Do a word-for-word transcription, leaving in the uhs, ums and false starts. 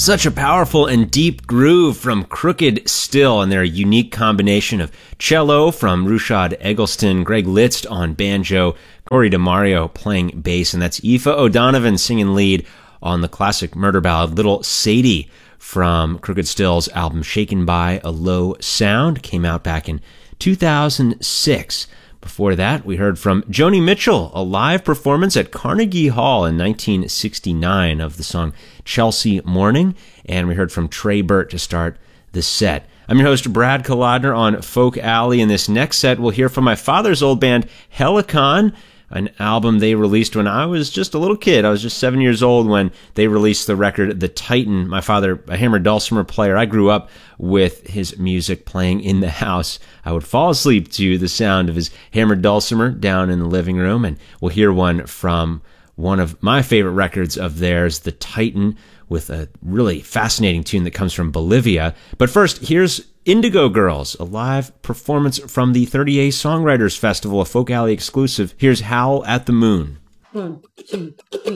Such a powerful and deep groove from Crooked Still and their unique combination of cello from Rushad Eggleston, Greg Litzt on banjo, Corey DeMario playing bass, and that's Aoife O'Donovan singing lead on the classic murder ballad Little Sadie from Crooked Still's album Shaken by a Low Sound. Came out back in two thousand six. Before that, we heard from Joni Mitchell, a live performance at Carnegie Hall in nineteen sixty-nine of the song Chelsea Morning, and we heard from Trey Burt to start the set. I'm your host, Brad Kolodner on Folk Alley. In this next set, we'll hear from my father's old band, Helicon, an album they released when I was just a little kid. I was just seven years old when they released the record The Titan. My father, a hammered dulcimer player, I grew up with his music playing in the house. I would fall asleep to the sound of his hammered dulcimer down in the living room, and we'll hear one from one of my favorite records of theirs, The Titan, with a really fascinating tune that comes from Bolivia. But first, here's Indigo Girls, a live performance from the thirty A Songwriters Festival, a Folk Alley exclusive. Here's Howl at the Moon. One, two, three.